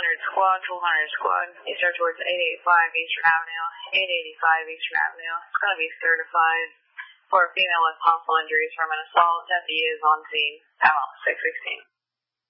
squad, 1200 squad. You start towards 885 Eastern Avenue, 885 Eastern Avenue. It's going to be certified for a female with possible injuries from an assault. Deputy is on scene. I'm on 616.